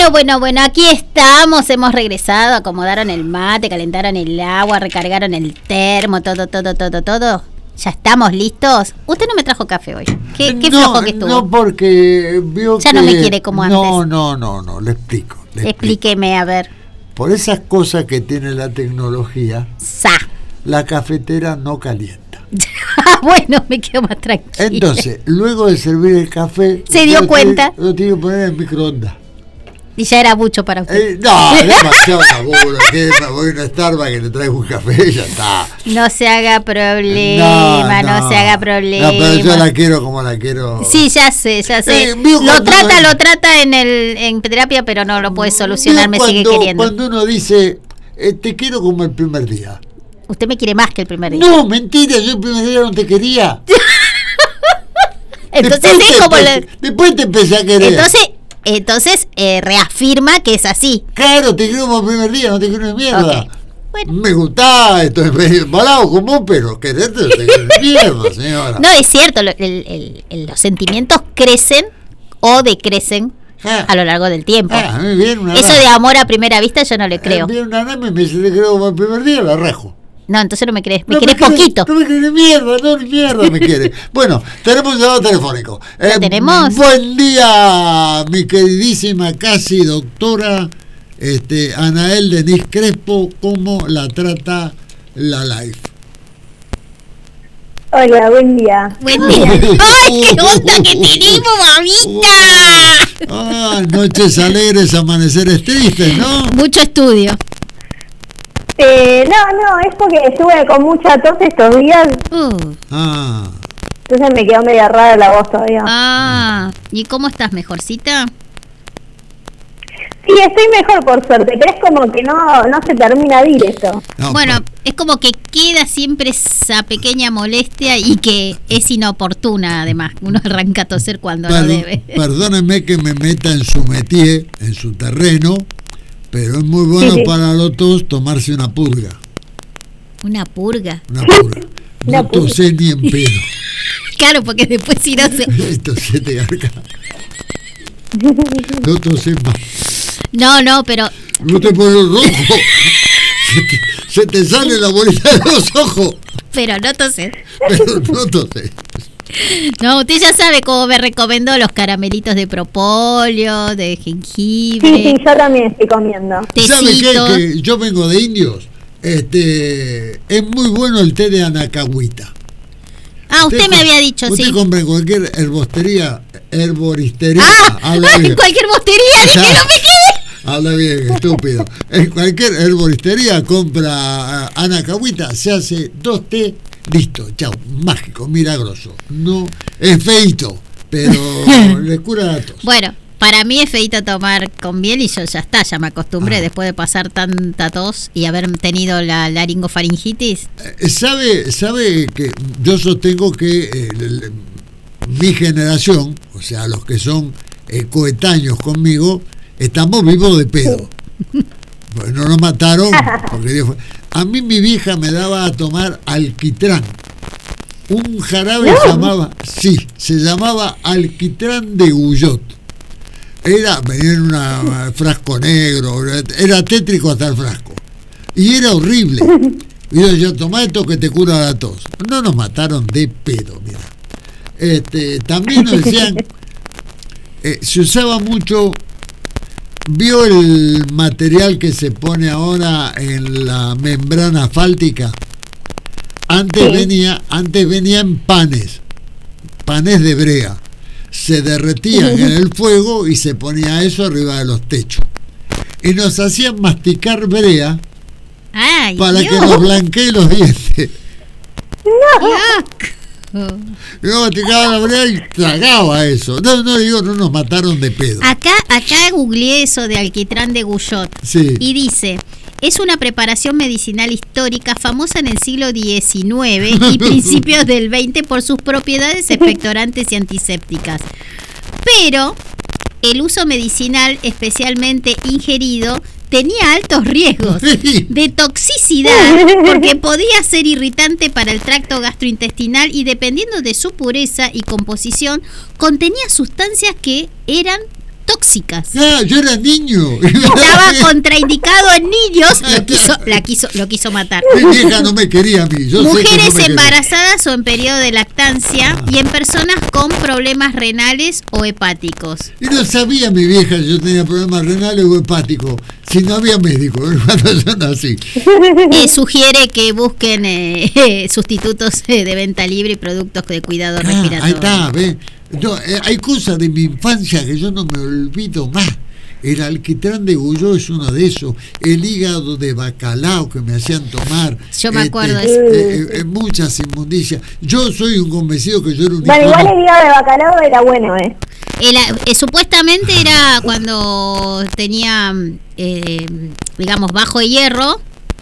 Bueno, aquí estamos, hemos regresado, acomodaron el mate, calentaron el agua, recargaron el termo, todo. ¿Ya estamos listos? Usted no me trajo café hoy. ¿Qué flojo que estuvo? No, porque vio ya que... no me quiere como antes. No, le explico. Explíqueme, a ver. Por esas cosas que tiene la tecnología, la cafetera no calienta. Bueno, me quedo más tranquila. Entonces, luego de servir el café... ¿Se dio cuenta? Lo tiene que poner en microondas. Y ya era mucho para usted. No, demasiado laburo. Que me voy a una Starbucks que le traigo un café y ya está. No se haga problema, no se haga problema. No, pero yo la quiero como la quiero. Sí, ya sé. Lo trata en terapia, pero no lo puede solucionar, me sigue queriendo. Cuando uno dice, te quiero como el primer día. Usted me quiere más que el primer día. No, mentira, yo el primer día no te quería. Entonces después te empecé a querer. Entonces reafirma que es así. Claro, te quiero como el primer día, no te quiero de mierda. Okay. Bueno. Me gustaba, estoy medio embalado como, pero quererte no te quiero de mierda, señora. No, es cierto, los sentimientos crecen o decrecen a lo largo del tiempo. A mí viene una Eso de amor a primera vista yo no le creo. Viene una nana y me dice, te quiero como el primer día, la rejo. No, entonces no me crees, me querés poquito. No me querés de mierda me quiere. Bueno, tenemos un llamado telefónico. ¿Tenemos? Buen día, mi queridísima casi doctora Anael Denise Crespo, ¿cómo la trata la life? Hola, buen día. Buen día. ¡Ay, qué onda que tenemos, mamita! Noches alegres, amaneceres tristes, ¿no? Mucho estudio. No, es porque estuve con mucha tos estos días. Entonces me quedó media rara la voz todavía. ¿Y cómo estás, mejorcita? Sí, estoy mejor por suerte, pero es como que no se termina de ir esto. No, bueno, es como que queda siempre esa pequeña molestia y que es inoportuna, además. Uno arranca a toser cuando no debe. Perdóneme que me meta en su métier, en su terreno, pero es muy bueno para los tos tomarse una purga. ¿Una purga? No tosé ni en pedo. Claro, porque después si no se... Tosé te garca. No tosé más. No, pero... No te pones rojo. Se te sale la bolita de los ojos. Pero no tosé. No, usted ya sabe cómo me recomendó los caramelitos de propóleo, de jengibre. Sí, yo también estoy comiendo. ¿Sabe qué? Que yo vengo de indios. Es muy bueno el té de anacahuita. Usted me había dicho, usted sí. Usted compra en cualquier herboristería. En cualquier bostería, dije, no me quede. Habla bien, estúpido. En cualquier herboristería compra anacahuita, se hace 2 té. Listo, chao, mágico, milagroso. No, es feito, pero le cura la tos. Bueno, para mí es feito tomar con miel y yo ya me acostumbré después de pasar tanta tos y haber tenido la laringofaringitis. ¿Sabe que yo sostengo que mi generación, o sea, los que son coetáneos conmigo, estamos vivos de pedo? Pues no nos mataron porque a mí mi vieja me daba a tomar alquitrán, un jarabe se llamaba alquitrán de Guyot. Venía en un frasco negro, era tétrico hasta el frasco y era horrible. Y yo decía, toma esto que te cura la tos. No nos mataron de pedo, mira. También nos decían, se usaba mucho. ¿Vio el material que se pone ahora en la membrana asfáltica? Antes venía en panes de brea. Se derretían en el fuego y se ponía eso arriba de los techos. Y nos hacían masticar brea para que nos blanquee los dientes. Yo masticaba la brea y tragaba eso. No nos mataron de pedo. Acá googleé eso de alquitrán de Guyot. Sí. Y dice, es una preparación medicinal histórica famosa en el siglo XIX y principios del XX por sus propiedades expectorantes y antisépticas. Pero el uso medicinal, especialmente ingerido, tenía altos riesgos de toxicidad porque podía ser irritante para el tracto gastrointestinal y dependiendo de su pureza y composición contenía sustancias que eran tóxicas. Ah, yo era niño. Estaba contraindicado en niños, lo quiso matar. Mi vieja no me quería a mí. Yo sé que no Mujeres me quería. embarazadas o en periodo de lactancia y en personas con problemas renales o hepáticos. Y no sabía mi vieja que yo tenía problemas renales o hepáticos, si no había médico cuando yo nací. Sugiere que busquen sustitutos de venta libre y productos de cuidado respiratorio. Ahí está, ¿ves? No, hay cosas de mi infancia que yo no me olvido más. El alquitrán de Guyó es uno de esos. El hígado de bacalao que me hacían tomar. Yo me acuerdo de eso. Muchas inmundicias. Yo soy un convencido que yo era un Bueno, igual el hígado de bacalao era bueno, supuestamente era cuando tenía, digamos, bajo de hierro.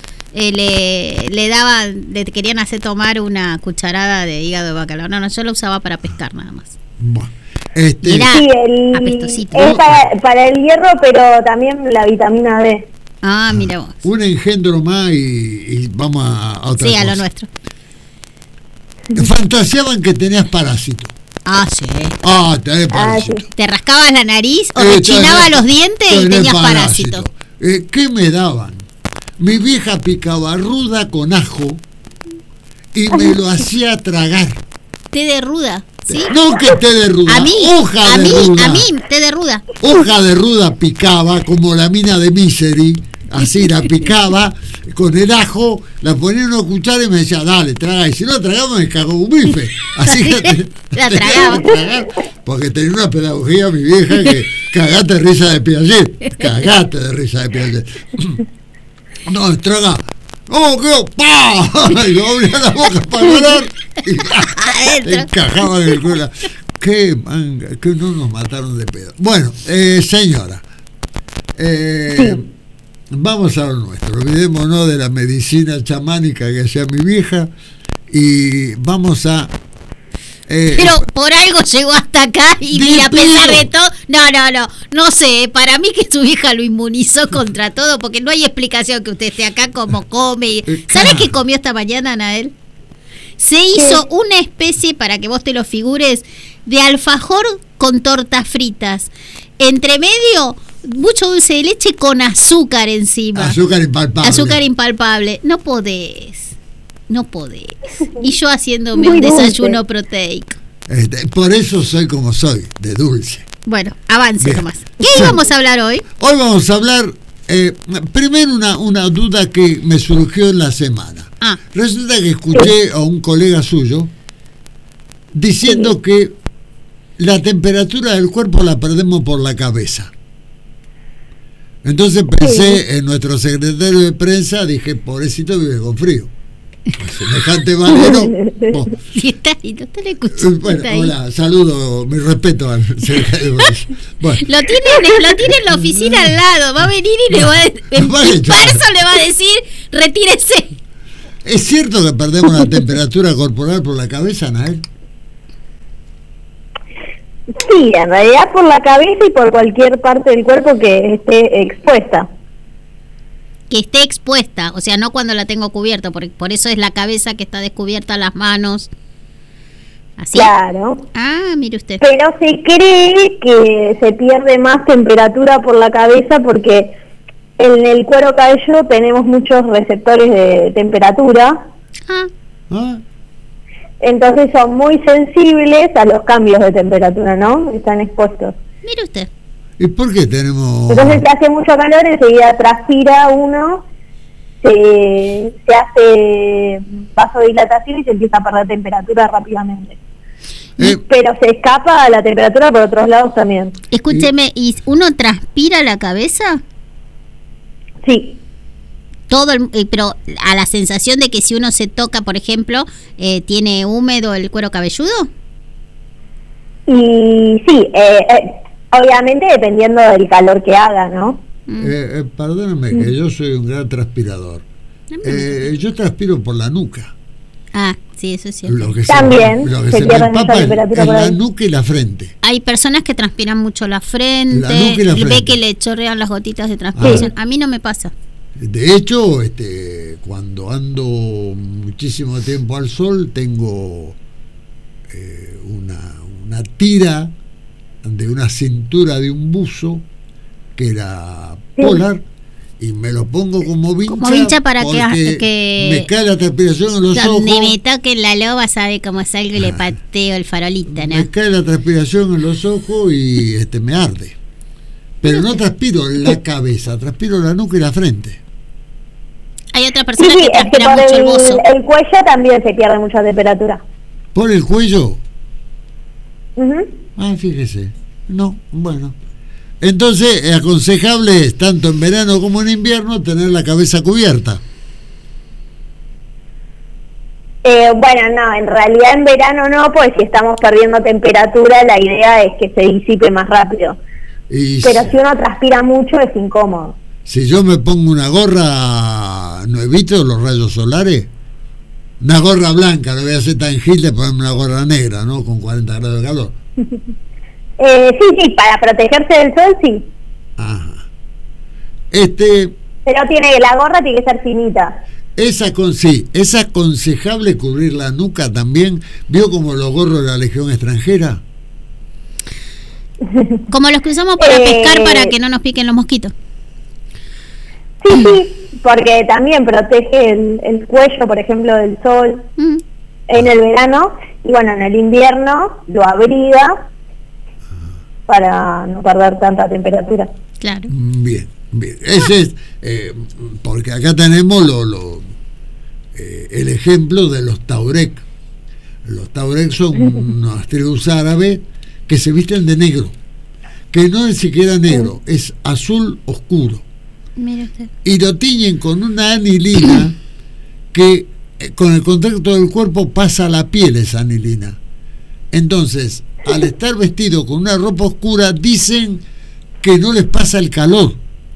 Le querían hacer tomar una cucharada de hígado de bacalao. No, yo lo usaba para pescar nada más. Bueno, Era sí, apestosito. es para el hierro, pero también la vitamina D. Ah, mira vos. Un engendro más y vamos a otra cosa. Sí, a lo nuestro. Fantaseaban que tenías parásito. Ah, sí. Tenés parásito. Sí. Te rascabas la nariz o te chinaba los dientes y tenías parásito. ¿Qué me daban? Mi vieja picaba ruda con ajo y me lo hacía tragar. Té de ruda, ¿sí? No que té de ruda, A mí, té de ruda. Hoja de ruda picaba como la mina de Misery, así la picaba con el ajo, la ponía en una cuchara y me decía, dale, traga. Y si no tragaba me cagó un bife. Así que la tragaba. Porque tenía una pedagogía mi vieja que cagate de risa de Piaget. Cagate de risa de Piaget. No, traga. ¡Oh, qué! ¡Pah! Y yo abría la boca para llorar y encajaba en el culo. ¡Qué manga! Que no nos mataron de pedo. Bueno, señora, vamos a lo nuestro. Olvidémonos de la medicina chamánica que hacía mi vieja y vamos a... Pero por algo llegó hasta acá y a pesar de todo, no sé, para mí que su hija lo inmunizó contra todo, porque no hay explicación que usted esté acá como come. ¿Sabes qué comió esta mañana, Anael? Se hizo una especie, para que vos te lo figures, de alfajor con tortas fritas. Entre medio, mucho dulce de leche con azúcar encima. Azúcar impalpable. Azúcar impalpable. No podés. Y yo haciéndome un desayuno proteico. Por eso soy como soy, de dulce. Bueno, avance Bien. nomás. ¿Qué íbamos a hablar hoy? Hoy vamos a hablar, primero una duda que me surgió en la semana. Resulta que escuché a un colega suyo diciendo que la temperatura del cuerpo la perdemos por la cabeza. Entonces pensé en nuestro secretario de prensa, dije, pobrecito vive con frío. Semejante valero. Y no te le escuché. Bueno, hola, saludo, mi respeto al secretario de prensa. Bueno. Lo tiene en la oficina al lado, va a venir y le va a para eso le va a decir, retírese. ¿Es cierto que perdemos la temperatura corporal por la cabeza, Nael? Sí, en realidad por la cabeza y por cualquier parte del cuerpo que esté expuesta. Que esté expuesta, o sea, no cuando la tengo cubierta, por eso es la cabeza que está descubierta, las manos. ¿Así? Claro. Ah, mire usted. Pero se cree que se pierde más temperatura por la cabeza porque en el cuero cabelludo tenemos muchos receptores de temperatura. Entonces son muy sensibles a los cambios de temperatura, ¿no? Están expuestos. Mire usted. ¿Y por qué tenemos...? Entonces se hace mucho calor, enseguida transpira uno, se hace vasodilatación y se empieza a perder temperatura rápidamente. Pero se escapa a la temperatura por otros lados también. Escúcheme, ¿y uno transpira la cabeza? Sí. Pero a la sensación de que si uno se toca, por ejemplo, ¿tiene húmedo el cuero cabelludo? Y sí, obviamente dependiendo del calor que haga, ¿no? Perdóname que yo soy un gran transpirador. Yo transpiro por la nuca. Ah, sí, eso es cierto. Lo que también se me empapa en la nuca y la frente. Hay personas que transpiran mucho la frente, La nuca y la frente. Ve que le chorrean las gotitas de transpiración. A mí no me pasa. De hecho, cuando ando muchísimo tiempo al sol, tengo una tira de una cintura de un buzo que era polar, y me lo pongo como vincha para que me cae la transpiración en los ojos. Donde me toque la loba, sabe cómo salgo y le pateo el farolito, ¿no? Me cae la transpiración en los ojos y me arde. Pero no transpiro la cabeza, transpiro la nuca y la frente. Hay otra persona que transpira mucho el bozo. El cuello también se pierde mucha temperatura. ¿Por el cuello? Fíjese. No, bueno. Entonces, es aconsejable, tanto en verano como en invierno, tener la cabeza cubierta. Bueno, no, en realidad en verano no, pues si estamos perdiendo temperatura, la idea es que se disipe más rápido. Pero si uno transpira mucho, es incómodo. Si yo me pongo una gorra, ¿no evito los rayos solares? Una gorra blanca, no voy a hacer tan gil de ponerme una gorra negra, ¿no? Con 40 grados de calor. Sí, para protegerse del sol, sí. Ajá. Pero la gorra tiene que ser finita. Es aconsejable cubrir la nuca también. ¿Vio como los gorros de la Legión Extranjera? Como los que usamos para pescar para que no nos piquen los mosquitos. Sí, porque también protege el cuello, por ejemplo, del sol en el verano, y bueno, en el invierno lo abriga para no perder tanta temperatura. Claro. Bien. Ese es, porque acá tenemos el ejemplo de los taurek. Los taurek son unas tribus árabes que se visten de negro, que no es siquiera negro, es azul oscuro. Mira usted. Y lo tiñen con una anilina que con el contacto del cuerpo pasa a la piel esa anilina. Entonces, al estar vestido con una ropa oscura, dicen que no les pasa el calor.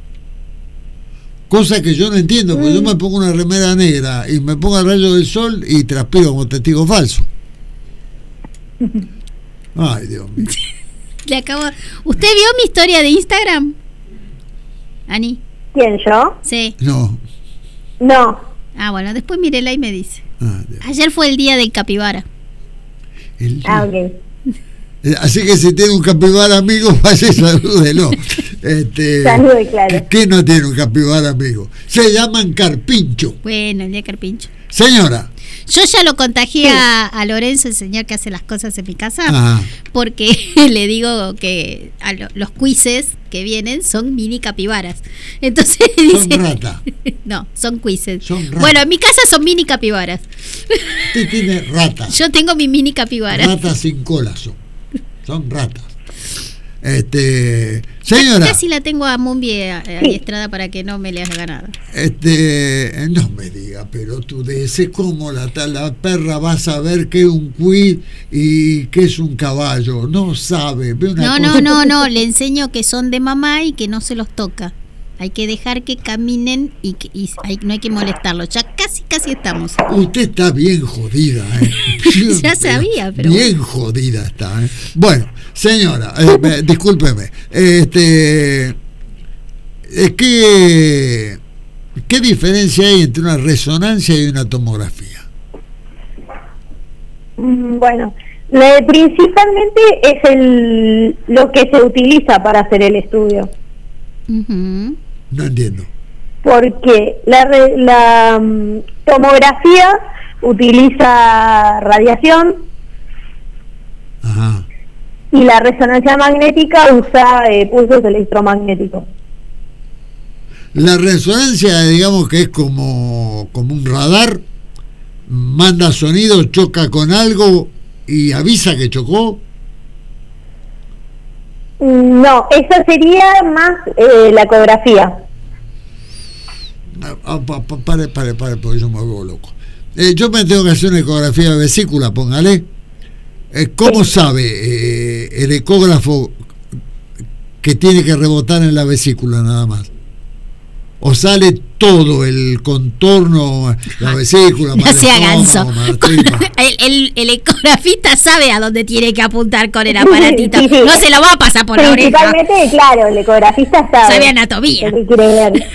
Cosa que yo no entiendo, porque yo me pongo una remera negra y me pongo al rayo del sol y transpiro como testigo falso. Ay, Dios mío. ¿Usted vio mi historia de Instagram, Ani? ¿Quién, yo? Sí. No. Bueno, después mírela y me dice. Dios. Ayer fue el día del capibara. Ok. Así que si tiene un capibara amigo, vaya y salúdelo. Salude, claro. ¿Qué no tiene un capibara amigo? Se llaman carpincho. Bueno, el día carpincho. Señora. Yo ya lo contagié a Lorenzo, el señor que hace las cosas en mi casa. Porque le digo que los quizzes que vienen son mini capibaras. Entonces dice... Son ratas. No, son quizzes. Son ratas. Bueno, en mi casa son mini capibaras. Usted tiene ratas. Yo tengo mi mini capibara. Ratas sin cola son ratas. Señora. Casi la tengo a Mumbi adiestrada para que no me le haga nada. No me diga, pero tú dices cómo la perra va a saber qué es un quiz y qué es un caballo. No sabe. No, le enseño que son de mamá y que no se los toca. Hay que dejar que caminen y no hay que molestarlos. Ya casi estamos. Usted está bien jodida, Ya sabía, pero... Bien jodida está, Bueno, señora, discúlpeme. ¿Qué diferencia hay entre una resonancia y una tomografía? Bueno, principalmente es lo que se utiliza para hacer el estudio. No entiendo. Porque la tomografía utiliza radiación. Ajá. Y la resonancia magnética usa pulsos electromagnéticos. La resonancia, digamos que es como un radar, manda sonido, choca con algo y avisa que chocó. No, esa sería más la ecografía. Pare, porque yo me vuelvo loco. Yo me tengo que hacer una ecografía de vesícula, póngale. ¿Cómo sabe el ecógrafo que tiene que rebotar en la vesícula nada más? ¿O sale todo el contorno, la vesícula? No sea ganso. El ecografista sabe a dónde tiene que apuntar con el aparatito. Sí. No se lo va a pasar por la oreja. Principalmente, claro, el ecografista sabe anatomía. Lo que quiere ver.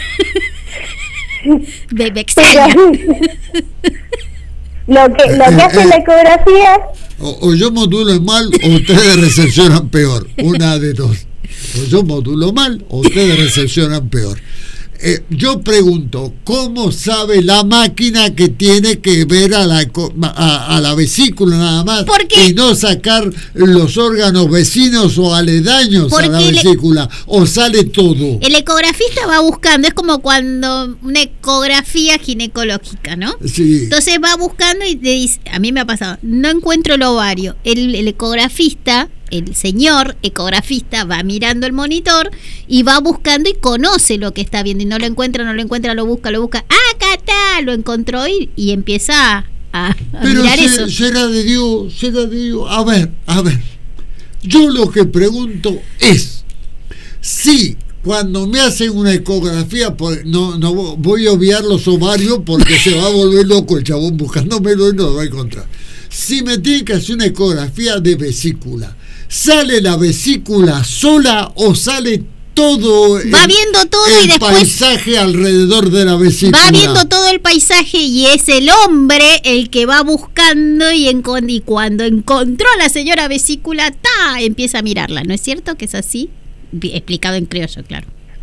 Me extraña. Lo que hace la ecografía O yo modulo mal o ustedes recepcionan peor. Una de dos. O yo modulo mal o ustedes recepcionan peor. Yo pregunto, ¿cómo sabe la máquina que tiene que ver a la vesícula nada más y no sacar los órganos vecinos o aledaños a la vesícula? ¿O sale todo? El ecografista va buscando, es como cuando una ecografía ginecológica, ¿no? Sí. Entonces va buscando y te dice, a mí me ha pasado, no encuentro el ovario. El ecografista, el señor ecografista va mirando el monitor y va buscando y conoce lo que está viendo y no lo encuentra, lo busca, acá está, lo encontró y empieza a mirar eso. Será de Dios, a ver, yo lo que pregunto es si cuando me hacen una ecografía, no voy a obviar los ovarios porque se va a volver loco el chabón buscándomelo y no lo va a encontrar. Si me tienen que hacer una ecografía de vesícula, ¿sale la vesícula sola o sale todo va viendo todo el y después paisaje alrededor de la vesícula? Va viendo todo el paisaje y es el hombre el que va buscando y cuando encontró a la señora vesícula, empieza a mirarla. ¿No es cierto que es así? Explicado en criollo, claro.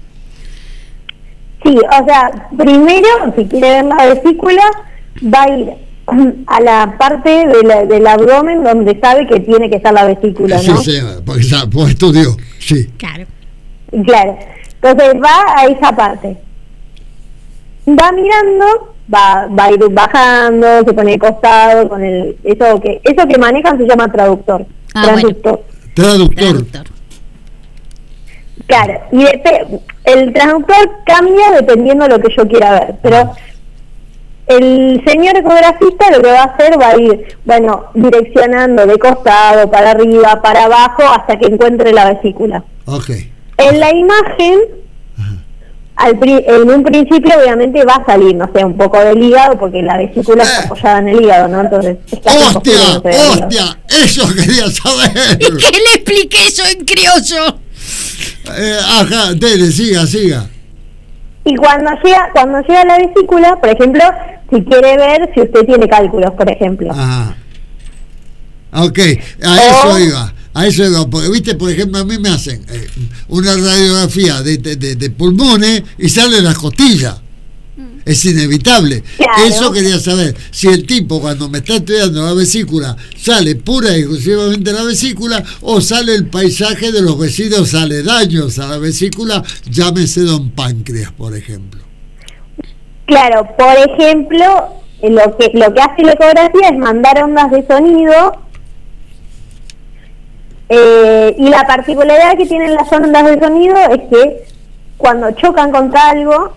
Sí, o sea, primero, si quiere ver la vesícula, va a ir a la parte del abdomen donde sabe que tiene que estar la vesícula, ¿no? Sí, porque estudió, sí. Claro. Entonces va a esa parte. Va mirando, va a ir bajando, se pone de costado con eso que manejan se llama traductor. Transductor. Bueno. Traductor. Claro, y el transductor cambia dependiendo de lo que yo quiera ver, pero el señor ecografista lo que va a hacer va a ir, direccionando de costado, para arriba, para abajo, hasta que encuentre la vesícula. Okay. En la imagen, en un principio obviamente va a salir, no sé, un poco del hígado, porque la vesícula está apoyada en el hígado, ¿no? Entonces, ¡Hostia! Eso quería saber. ¿Y qué le expliqué yo en criollo? Dele, siga. Y cuando llega a la vesícula, por ejemplo, si quiere ver si usted tiene cálculos, por ejemplo. Ajá. Ok, a eso iba, porque viste, por ejemplo, a mí me hacen una radiografía de pulmones y sale la costilla. Es inevitable. Claro. Eso quería saber, si el tipo cuando me está estudiando la vesícula sale pura y exclusivamente la vesícula o sale el paisaje de los vecinos aledaños a la vesícula, llámese don Páncreas, por ejemplo. Claro, por ejemplo, lo que hace la ecografía es mandar ondas de sonido, y la particularidad que tienen las ondas de sonido es que cuando chocan contra algo,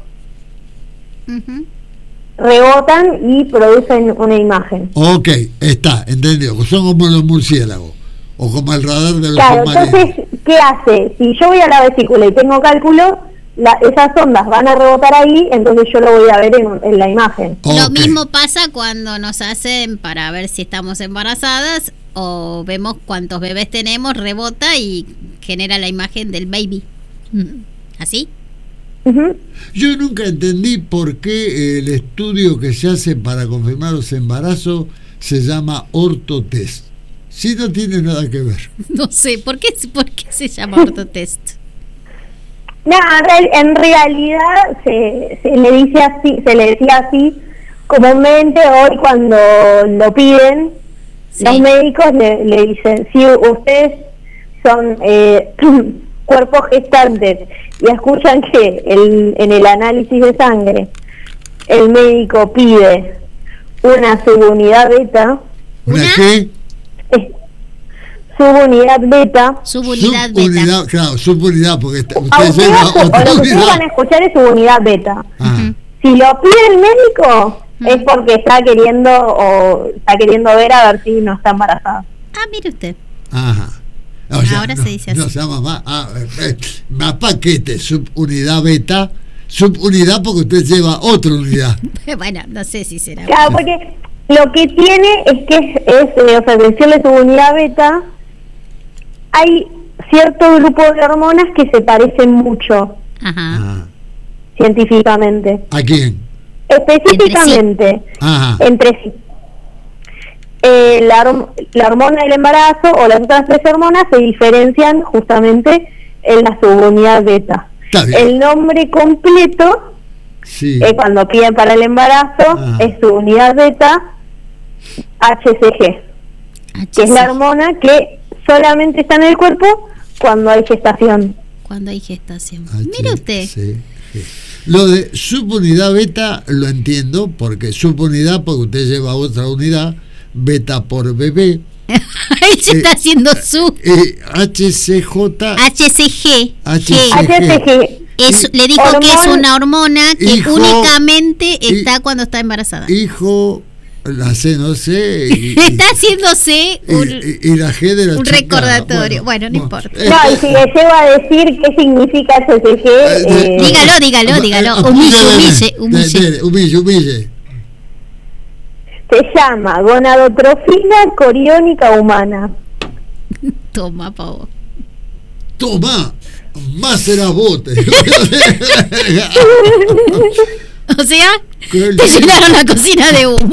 rebotan y producen una imagen. Ok, está, entendido. Son como los murciélagos o como el radar de los submarinos. Entonces, ¿qué hace? Si yo voy a la vesícula y tengo cálculo, esas ondas van a rebotar ahí, entonces yo lo voy a ver en la imagen. Okay. Lo mismo pasa cuando nos hacen para ver si estamos embarazadas o vemos cuántos bebés tenemos, rebota y genera la imagen del baby. ¿Así? Yo nunca entendí por qué el estudio que se hace para confirmar los embarazos se llama ortotest. Si no tiene nada que ver. No sé, ¿por qué se llama ortotest? No, en realidad se le decía así comúnmente. Hoy cuando lo piden, los médicos le dicen, si ustedes son cuerpos gestantes y escuchan que en el análisis de sangre el médico pide una subunidad beta. ¿Una qué? Subunidad beta. Subunidad beta. Claro, subunidad, porque ustedes lo que ustedes van a escuchar es subunidad beta. Si lo pide el médico es porque está queriendo ver a ver si no está embarazada. Mire usted. Ajá. Ahora se dice así. No se llama más paquete, subunidad beta, subunidad porque usted lleva otra unidad. Bueno, no sé si será. Claro, porque lo que tiene es que decirle subunidad beta, hay cierto grupo de hormonas que se parecen mucho. Científicamente. ¿A quién? Específicamente. Ajá. Entre sí. la hormona del embarazo o las otras 3 hormonas se diferencian justamente en la subunidad beta. El nombre completo, cuando piden para el embarazo, es subunidad beta HCG, que es la hormona que solamente está en el cuerpo cuando hay gestación. Mire usted. Lo de subunidad beta lo entiendo, porque subunidad porque usted lleva otra unidad, beta por bebé. Él se está haciendo su HCG. Le dijo hormona, que es una hormona que únicamente está cuando está embarazada. La C, no sé. Está haciéndose y la G de la un chica, recordatorio. Bueno, no importa. No, y si le llego a decir qué significa HCG. Dígalo. Humille. Se llama gonadotrofina coriónica humana. Toma, pavo. Toma, más será bote. O sea, te llenaron la cocina de humo.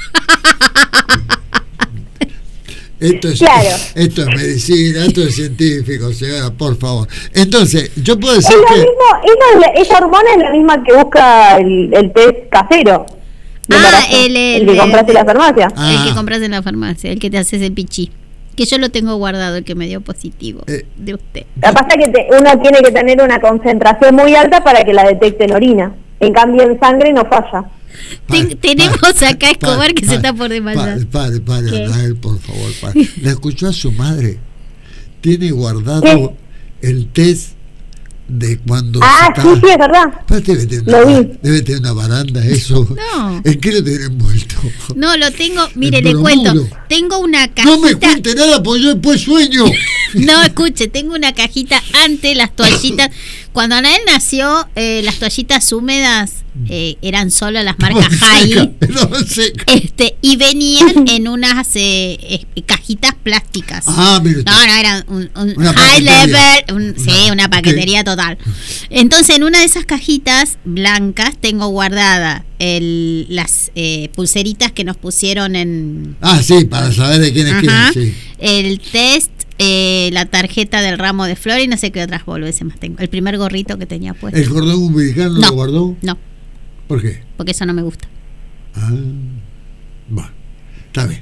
Esto es medicina, esto es científico, señora, por favor. Entonces, yo puedo decir esa hormona es la misma que busca el test casero. El que compraste en la farmacia. El que compraste en la farmacia, el que te haces el pichí. Que yo lo tengo guardado, el que me dio positivo de usted. Lo que pasa es que uno tiene que tener una concentración muy alta para que la detecte en orina. En cambio, en sangre no falla. Tenemos acá a Escobar que se está por desmayar. Pare, Anael, por favor. ¿La escuchó a su madre? Tiene guardado el test de cuando sí, es verdad. Debe tener una baranda eso. No. ¿En qué lo tiene envuelto? No, lo tengo, mire, le cuento. Tengo una cajita. No me cuente nada porque yo después sueño. No, escuche, tengo una cajita ante las toallitas. Cuando Anael nació, las toallitas húmedas eran solo las marcas High. Y venían en unas cajitas plásticas. Mire usted. No, eran un high level, una paquetería total. Entonces, en una de esas cajitas blancas tengo guardada las pulseritas que nos pusieron en... sí, para saber de quién es quién, sí. El test, la tarjeta del ramo de flores y no sé qué otras boludeces más tengo. El primer gorrito que tenía puesto. ¿El cordón umbilical no lo guardó? No. ¿Por qué? Porque eso no me gusta. Bueno, está bien.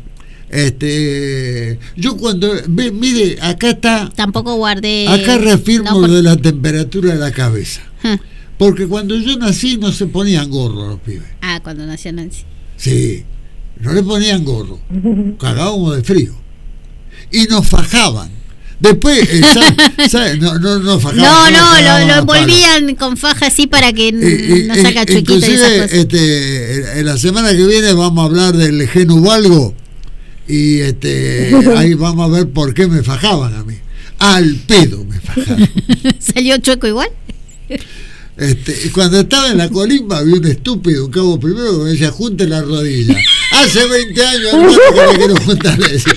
Yo cuando mire, acá está. Tampoco guardé. Acá reafirmo lo de la temperatura de la cabeza. Porque cuando yo nací no se ponían gorro los pibes. Cuando nació Nancy. Sí, no le ponían gorro. Cagábamos de frío. Y nos fajaban. Después, ¿sabe? No fajaban. Lo envolvían con faja así para que no saca chuequito y esas cosas. En la semana que viene vamos a hablar del genuvalgo y ahí vamos a ver por qué me fajaban a mí. Al pedo me fajaban. ¿Salió chueco igual? Cuando estaba en la colimba había un estúpido, un cabo primero que me decía junte la rodilla. Hace 20 años hermano que me quiero juntar eso.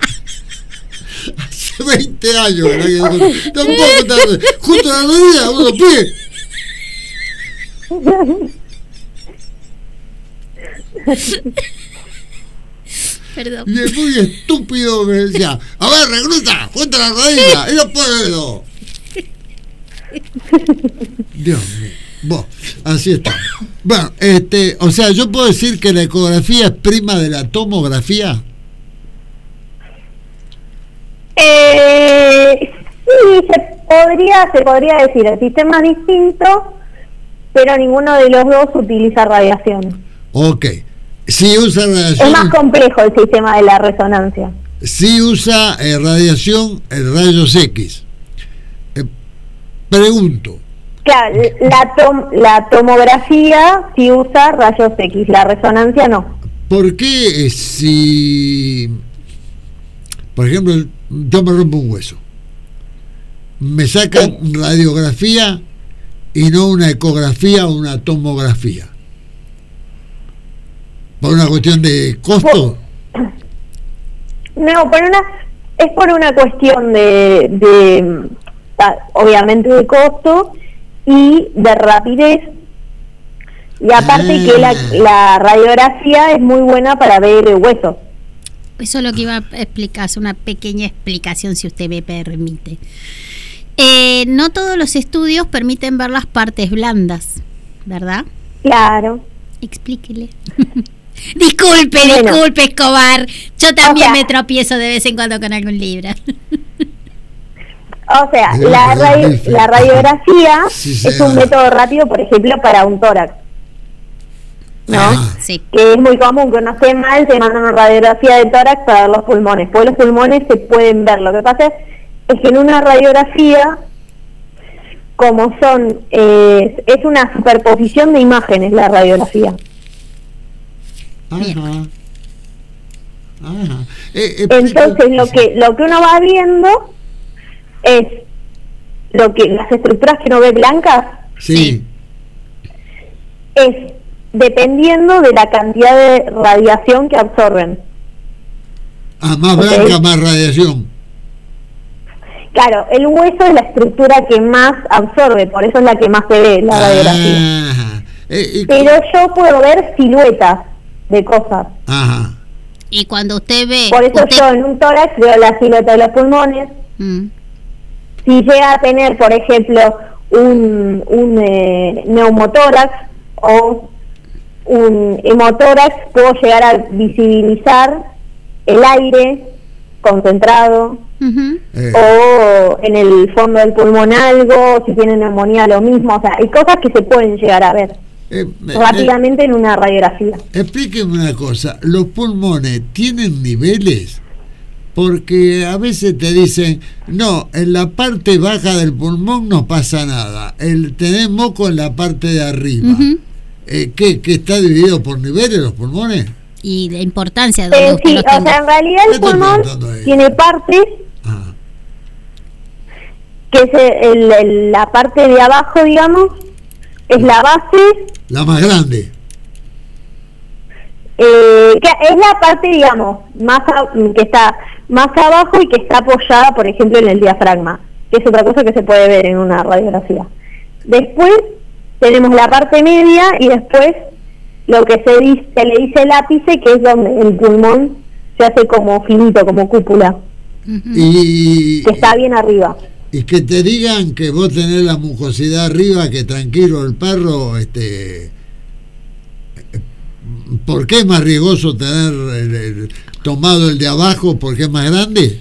Hace 20 años tampoco tarde. Justo la rodilla, unos pies. Perdón. Y el muy estúpido me decía, a ver, recluta, junta la rodilla, y no puedo. Dios mío. Bueno, así está. Bueno, o sea, yo puedo decir que la ecografía es prima de la tomografía. Sí, se podría decir, el sistema es distinto, pero ninguno de los dos utiliza radiación. Ok. Sí usa radiación. Es más complejo el sistema de la resonancia. Sí usa radiación, rayos X. Pregunto. Claro, la tomografía sí usa rayos X, la resonancia no. ¿Por qué si, por ejemplo, yo me rompo un hueso, me sacan radiografía y no una ecografía o una tomografía? ¿Por una cuestión de costo? No, es por una cuestión de obviamente de costo y de rapidez, y aparte que la radiografía es muy buena para ver huesos. Eso es lo que iba a explicar, hacer una pequeña explicación, si usted me permite. No todos los estudios permiten ver las partes blandas, ¿verdad? Claro. Explíquele. Disculpe, Escobar. Yo también me tropiezo de vez en cuando con algún libro. O sea, la radiografía es un método rápido, por ejemplo, para un tórax, ¿no? Sí. Que es muy común que uno esté mal, te mandan una radiografía de tórax para ver los pulmones. Pues los pulmones se pueden ver. Lo que pasa es que en una radiografía, como son, es una superposición de imágenes la radiografía. Ajá. Entonces lo que uno va viendo es las estructuras que uno ve blancas. Sí. Es dependiendo de la cantidad de radiación que absorben. Más blanca, más radiación. Claro, el hueso es la estructura que más absorbe, por eso es la que más se ve la radiografía. Pero yo puedo ver siluetas de cosas. Ajá. Y cuando usted ve... Por eso yo en un tórax veo la silueta de los pulmones. Si llega a tener, por ejemplo, un neumotórax o un hemotórax, puedo llegar a visibilizar el aire concentrado, o en el fondo del pulmón algo, si tiene neumonía lo mismo. O sea, hay cosas que se pueden llegar a ver rápidamente en una radiografía. Explíqueme una cosa, ¿los pulmones tienen niveles? Porque a veces te dicen, no, en la parte baja del pulmón no pasa nada, tenés moco en la parte de arriba. ¿Qué está dividido por niveles los pulmones? Y la importancia de sí, o sea, en realidad el pulmón tiene partes, que es la parte de abajo, digamos, es la base. La más grande. Que es la parte, digamos, que está más abajo y que está apoyada, por ejemplo, en el diafragma, que es otra cosa que se puede ver en una radiografía. Después tenemos la parte media y después lo que se le dice el ápice, que es donde el pulmón se hace como finito, como cúpula, que está bien arriba. Y que te digan que vos tenés la mucosidad arriba, que tranquilo el perro, ¿por qué es más riesgoso tener tomado el de abajo porque es más grande?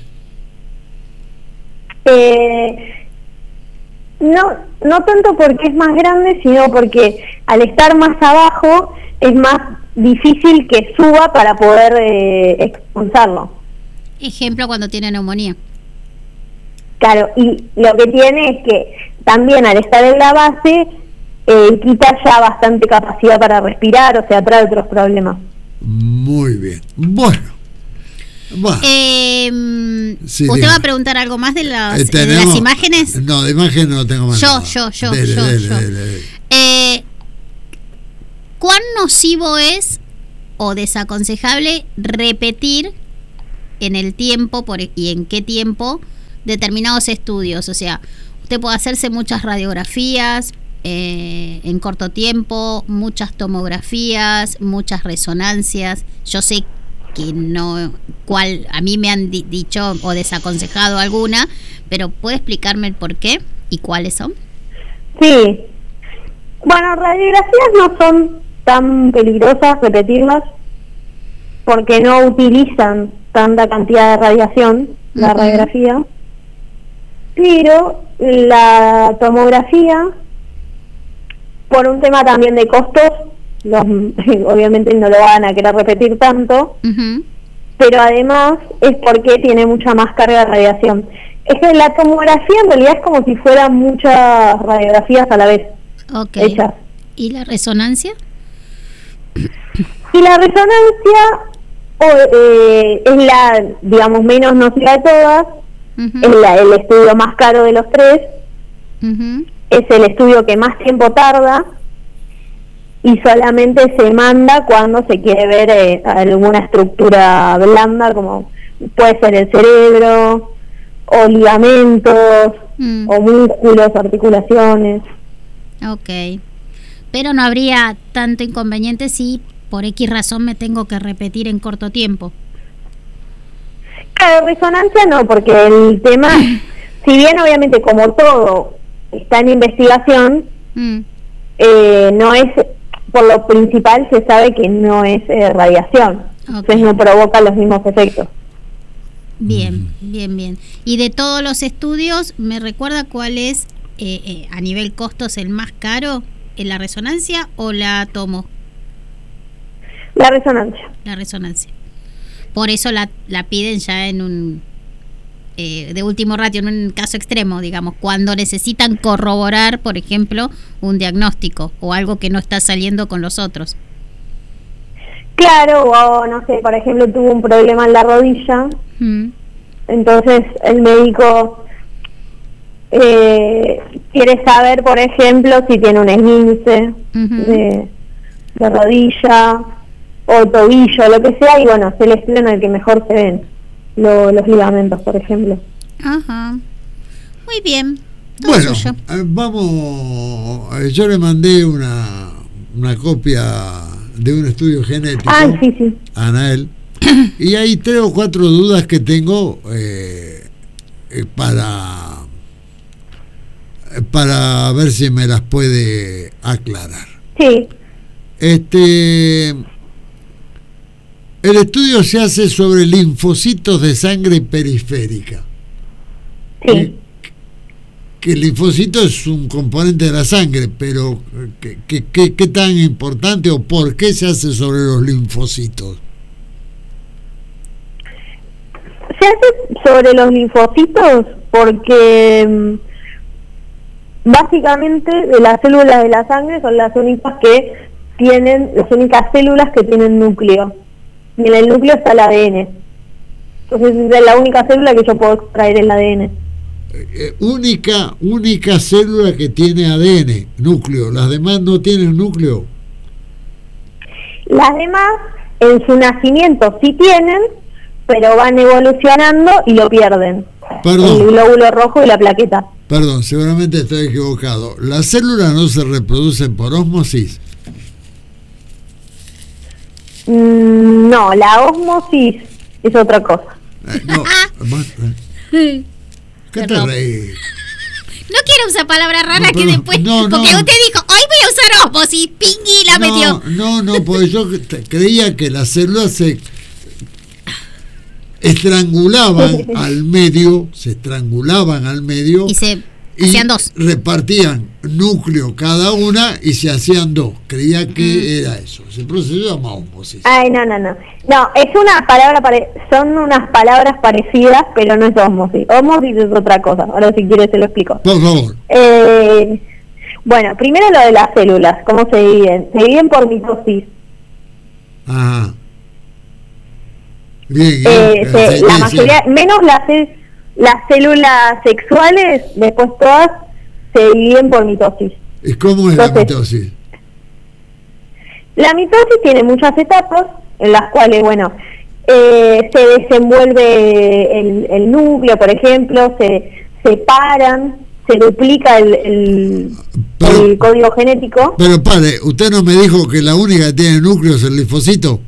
No tanto porque es más grande, sino porque al estar más abajo es más difícil que suba para poder expulsarlo. Ejemplo, cuando tiene neumonía. Claro, y lo que tiene es que también al estar en la base quita ya bastante capacidad para respirar, o sea, trae otros problemas. Muy bien. Bueno. Sí, ¿usted va a preguntar algo más de las imágenes? No, de imágenes no tengo más. Yo. ¿Cuán nocivo es o desaconsejable repetir en el tiempo y en qué tiempo determinados estudios? O sea, usted puede hacerse muchas radiografías en corto tiempo, muchas tomografías, muchas resonancias. Yo sé que no, a mí me han dicho o desaconsejado alguna, pero ¿puede explicarme el por qué y cuáles son? Sí. Bueno, radiografías no son tan peligrosas repetirlas porque no utilizan tanta cantidad de radiación, la radiografía, pero la tomografía, por un tema también de costos, obviamente no lo van a querer repetir tanto, pero además es porque tiene mucha más carga de radiación. Es que la tomografía en realidad es como si fueran muchas radiografías a la vez hechas. ¿Y la resonancia? Y la resonancia es la, digamos, menos nociva de todas, es el estudio más caro de los tres, es el estudio que más tiempo tarda y solamente se manda cuando se quiere ver alguna estructura blanda, como puede ser el cerebro, o ligamentos, o músculos, articulaciones. Ok. Pero no habría tanto inconveniente si por X razón me tengo que repetir en corto tiempo. Claro, resonancia no, porque el tema, si bien obviamente como todo está en investigación, no es, por lo principal se sabe que no es radiación, entonces no provoca los mismos efectos. Bien. Y de todos los estudios, ¿me recuerda cuál es a nivel costos el más caro? ¿La resonancia o la tomo? La resonancia. La resonancia. Por eso la piden ya en un de último ratio, en un caso extremo, digamos, cuando necesitan corroborar, por ejemplo, un diagnóstico o algo que no está saliendo con los otros. Claro, o no sé, por ejemplo, tuvo un problema en la rodilla, entonces el médico quiere saber, por ejemplo, si tiene un esguince de rodilla o tobillo, lo que sea, y bueno, es el estudio en el que mejor se ven los ligamentos, por ejemplo. Ajá. Muy bien. Bueno, vamos, yo le mandé una copia de un estudio genético sí. a Anael, y hay 3 o 4 dudas que tengo para ver si me las puede aclarar. Sí. El estudio se hace sobre linfocitos de sangre periférica. Sí. Que el linfocito es un componente de la sangre, pero ¿qué tan importante o por qué se hace sobre los linfocitos? Se hace sobre los linfocitos porque básicamente de las células de la sangre son las únicas células que tienen núcleo. Y en el núcleo está el ADN. Entonces es la única célula que yo puedo extraer el ADN. Única célula que tiene ADN, núcleo. ¿Las demás no tienen núcleo? Las demás en su nacimiento sí tienen, pero van evolucionando y lo pierden. Perdón. El glóbulo rojo y la plaqueta. Perdón, seguramente estoy equivocado. ¿Las células no se reproducen por ósmosis? No, la ósmosis es otra cosa. ¿Qué te reís? No quiero usar palabras raras que después... No, porque usted dijo, hoy voy a usar ósmosis, pingui, la metió. No, porque yo creía que las células se estrangulaban al medio, y se hacían 2. Repartían núcleo cada una y se hacían 2. Creía que era eso. Ese proceso se llama ósmosis. Ay, no. No, es una palabra, son unas palabras parecidas, pero no es ósmosis. Ósmosis es otra cosa. Ahora si quieres se lo explico. Por favor. Bueno, primero lo de las células, ¿cómo se dividen? Se dividen por mitosis. Ajá. Bien. La mayoría, menos las células sexuales, después todas se dividen por mitosis. ¿Y cómo es la mitosis? La mitosis tiene muchas etapas en las cuales, se desenvuelve el núcleo, por ejemplo, se separan, se duplica el código genético. Pero padre, ¿usted no me dijo que la única que tiene núcleo es el linfocito?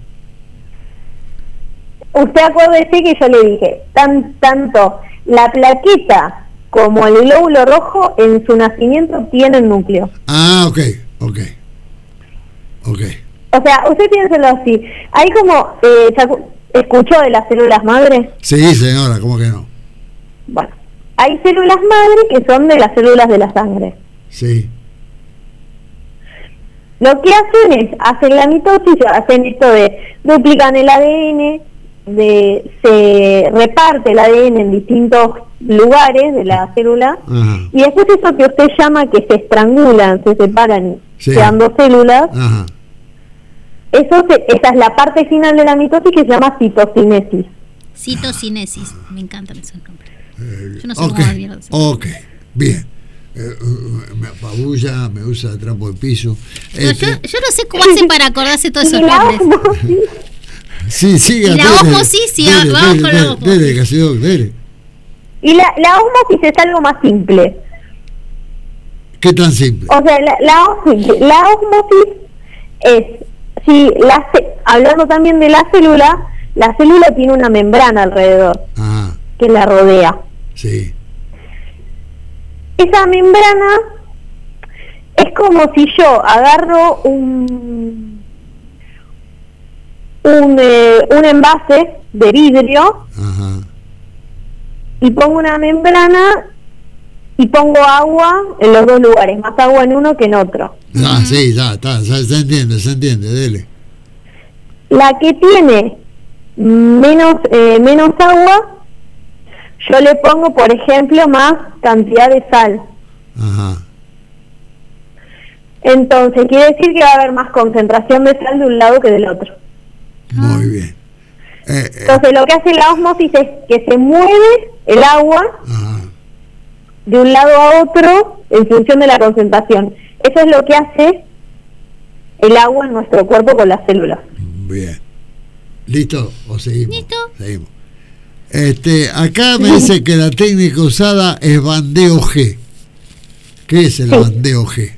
Usted acuérdese que yo le dije, tanto la plaqueta como el glóbulo rojo en su nacimiento tienen núcleo. Ah, ok. O sea, usted piénselo así. Hay como, ¿escuchó de las células madre? Sí, señora, ¿cómo que no? Bueno, hay células madre que son de las células de la sangre. Sí. Lo que hacen la mitosis, hacen esto de duplican el ADN, se reparte el ADN en distintos lugares de la célula. Ajá. Y después eso que usted llama que se estrangulan, se separan, quedan 2 células. Ajá. Esa es la parte final de la mitosis que se llama citocinesis. Citocinesis, me encantan esos nombres. Yo no sé cómo olvidarlo. Ok, bien. Me apabulla, me usa de trapo de piso. Yo no sé cómo hace para acordarse todos esos nombres. Sí, siga. Y la ósmosis, vamos con la ósmosis. Y la ósmosis es algo más simple. ¿Qué tan simple? O sea, la ósmosis es, hablando también de la la célula tiene una membrana alrededor que la rodea. Sí. Esa membrana es como si yo agarro un envase de vidrio y pongo una membrana y pongo agua en los dos lugares, más agua en uno que en otro. Sí, ya se entiende, dele. La que tiene menos agua, yo le pongo, por ejemplo, más cantidad de sal. Entonces, quiere decir que va a haber más concentración de sal de un lado que del otro. Muy bien. Entonces, lo que hace la ósmosis es que se mueve el agua de un lado a otro en función de la concentración. Eso es lo que hace el agua en nuestro cuerpo con las células. Bien. ¿Listo? ¿O seguimos? ¿Listo? Seguimos. Acá me dice que la técnica usada es bandeo G. ¿Qué es el bandeo G?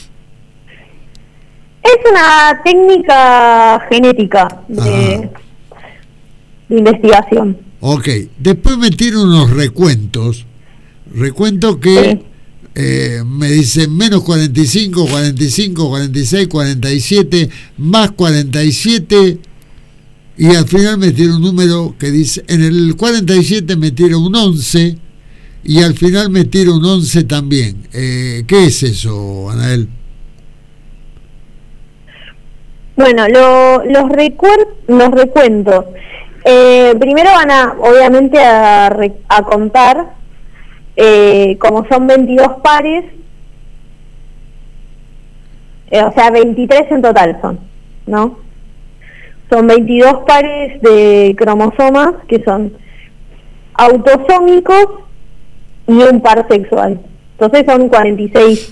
Es una técnica genética de investigación. Ok. Después me tiro unos recuentos. Recuento que me dicen menos 45, 45, 46, 47, más 47, y al final me tira un número que dice, en el 47 me tira un 11, y al final me tira un 11 también. ¿Qué es eso, Anael? Bueno, los recuentos. Primero van obviamente a contar, como son 22 pares, o sea, 23 en total son, ¿no? Son 22 pares de cromosomas que son autosómicos y un par sexual. Entonces son 46